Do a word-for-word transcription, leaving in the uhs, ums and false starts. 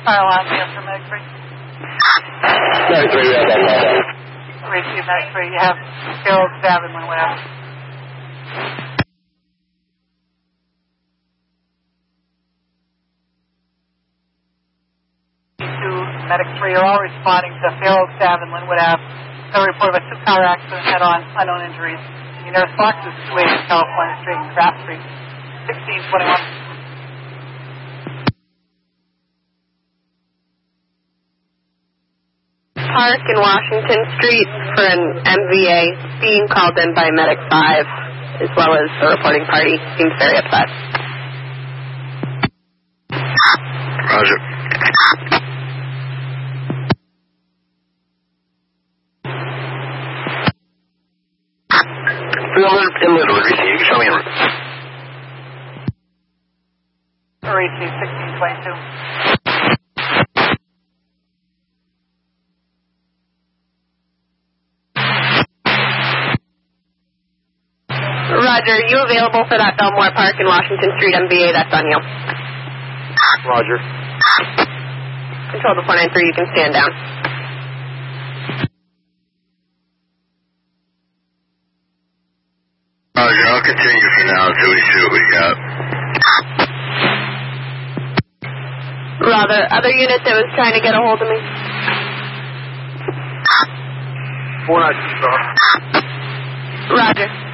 Fire alarm, yes, for Medic three. Medic three, we have that call. Receive Medic three. You have Harold Savin, whatever. Medic three are all responding to Harold Savin, Linwood Avenue. A report of a two-car accident head-on, unknown injuries. The nearest box is two eighty California Street and Craft Street, sixteen twenty-one. Park in Washington Street for an M V A being called in by Medic five, as well as the reporting party seems very upset. Roger. In Linwood, receive. You can show me in route. Receive sixteen twenty-two. Roger, are you available for that Belmore Park in Washington Street M V A? That's on you. Roger. Control to four nine three, you can stand down. Roger, I'll continue for now until we see what we got. Roger, other unit that was trying to get a hold of me? four nine two, sir. Roger.